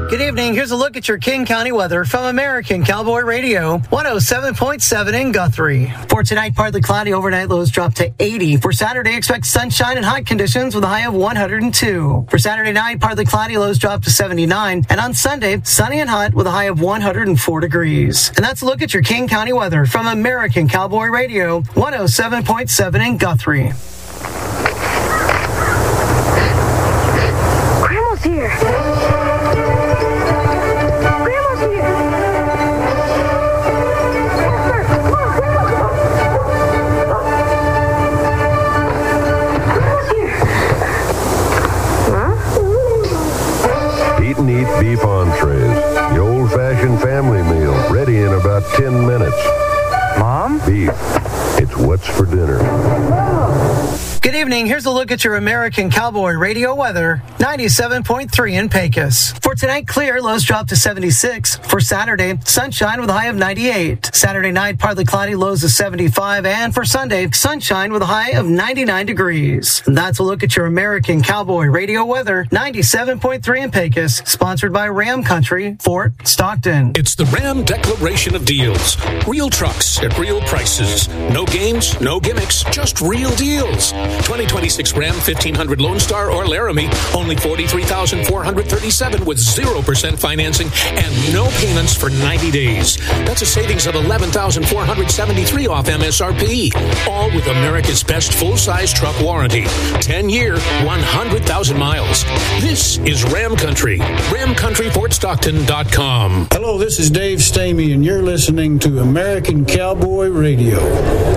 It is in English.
Good evening. Here's a look at your King County weather from American Cowboy Radio, 107.7 in Guthrie. For tonight, partly cloudy, overnight lows drop to 80. For Saturday, expect sunshine and hot conditions with a high of 102. For Saturday night, partly cloudy, lows drop to 79. And on Sunday, sunny and hot with a high of 104 degrees. And that's a look at your King County weather from American Cowboy Radio, 107.7 in Guthrie. Grandma's here. Eat and eat beef entrees. The old-fashioned family meal, ready in about 10 minutes. Mom? Beef. It's what's for dinner. Good evening. Here's a look at your American Cowboy Radio weather, 97.3 in Pecos. For tonight, clear, lows drop to 76. For Saturday, sunshine with a high of 98. Saturday night, partly cloudy, lows of 75. And for Sunday, sunshine with a high of 99 degrees. And that's a look at your American Cowboy Radio weather, 97.3 in Pecos, sponsored by Ram Country, Fort Stockton. It's the Ram Declaration of Deals. Real trucks at real prices. No games, no gimmicks, just real deals. 2026 Ram 1500 Lone Star or Laramie, only $43,437 with 0% financing and no payments for 90 days. That's a savings of $11,473 off MSRP. All with America's best full-size truck warranty. 10-year, 100,000 miles. This is Ram Country. RamCountryFortStockton.com. Hello, this is Dave Stamey, and you're listening to American Cowboy Radio.